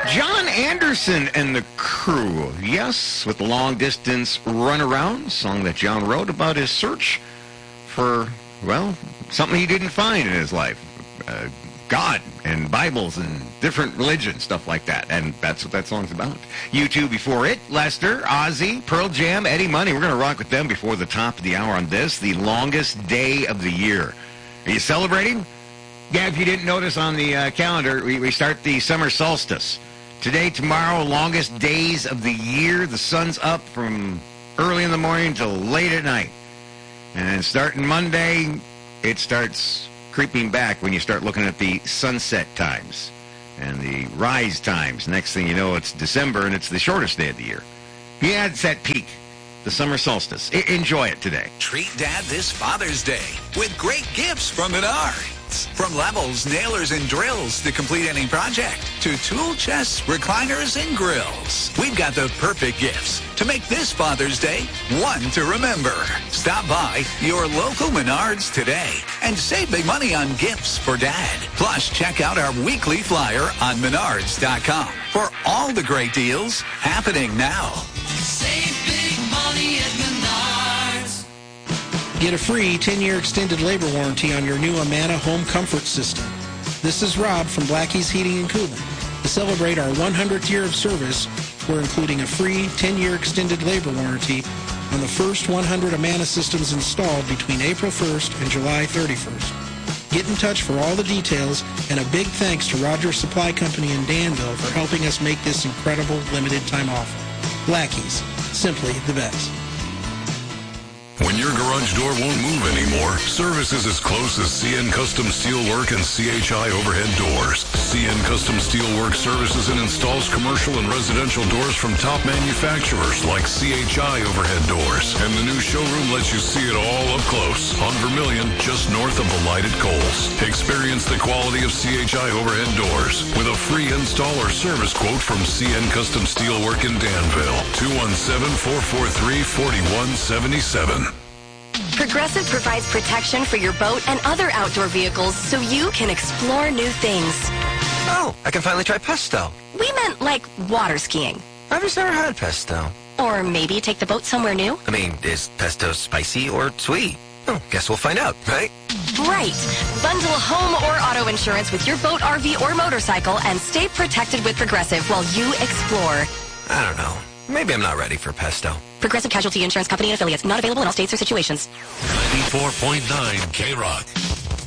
John Anderson and the Crew. Yes, with the Long Distance Runaround, song that John wrote about his search for, well, something he didn't find in his life. God and Bibles and different religions, stuff like that. And that's what that song's about. U2 before it, Lester, Ozzy, Pearl Jam, Eddie Money. We're going to rock with them before the top of the hour on this, the longest day of the year. Are you celebrating? Yeah, if you didn't notice on the calendar, we start the summer solstice. Today, tomorrow, longest days of the year. The sun's up from early in the morning till late at night. And starting Monday, it starts creeping back when you start looking at the sunset times and the rise times. Next thing you know, it's December, and it's the shortest day of the year. Yeah, it's that peak, the summer solstice. Enjoy it today. Treat Dad this Father's Day with great gifts from Menards. From levels, nailers, and drills to complete any project, to tool chests, recliners, and grills. We've got the perfect gifts to make this Father's Day one to remember. Stop by your local Menards today and save big money on gifts for Dad. Plus, check out our weekly flyer on Menards.com for all the great deals happening now. Save big money at Menards. Get a free 10-year extended labor warranty on your new Amana home comfort system. This is Rob from Blackie's Heating and Cooling. To celebrate our 100th year of service, we're including a free 10-year extended labor warranty on the first 100 Amana systems installed between April 1st and July 31st. Get in touch for all the details, and a big thanks to Rogers Supply Company in Danville for helping us make this incredible limited time offer. Blackie's, simply the best. When your garage door won't move anymore, service is as close as CN Custom Steelwork and CHI Overhead Doors. CN Custom Steelwork services and installs commercial and residential doors from top manufacturers like CHI Overhead Doors. And the new showroom lets you see it all up close on Vermilion, just north of the light at Kohl's. Experience the quality of CHI Overhead Doors with a free install or service quote from CN Custom Steelwork in Danville. 217-443-4177. Progressive provides protection for your boat and other outdoor vehicles so you can explore new things. Oh, I can finally try pesto. We meant like water skiing. I've just never had pesto. Or maybe take the boat somewhere new. I mean, is pesto spicy or sweet? Oh, guess we'll find out, right? Right. Bundle home or auto insurance with your boat, RV, or motorcycle and stay protected with Progressive while you explore. I don't know. Maybe I'm not ready for pesto. Progressive Casualty Insurance Company and affiliates. Not available in all states or situations. 94.9 K-Rock.